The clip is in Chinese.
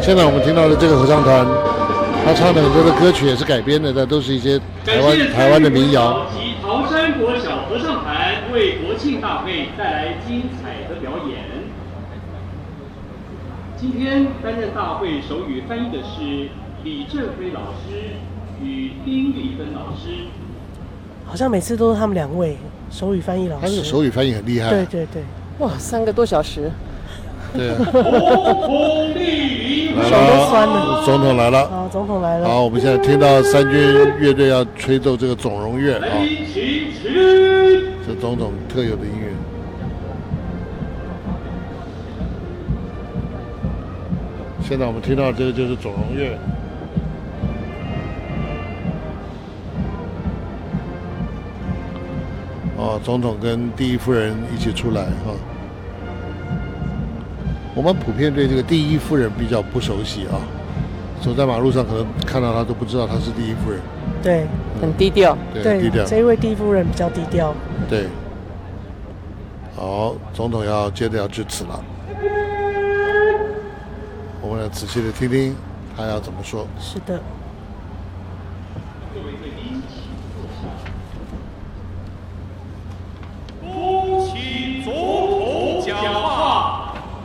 现在我们听到的这个合唱团，他唱的很多的歌曲也是改编的，但都是一些台湾的民谣。 及桃山国小合唱团为国庆大会带来精彩的表演。今天担任大会手语翻译的是李正辉老师与丁丽芬老师。 好像每次都是他们2位手语翻译老师。 他这个手语翻译很厉害。 对对对， 哇，3个多小时。 对啊。 手都酸了。 总统来了。 好，总统来了。 好，我们现在听到3军乐队要吹奏这个总荣乐啊，这总统特有的音乐。现在我们听到这个就是总荣乐。哦，总统跟第一夫人一起出来哈。我们普遍对这个第一夫人比较不熟悉啊，走在马路上可能看到她都不知道她是第一夫人。 对， 很低调。 对，低调。 这一位第一夫人比较低调。 对。好，总统接着要致辞了，我们来仔细的听听他要怎么说。 是的。 各位贵宾，请坐下。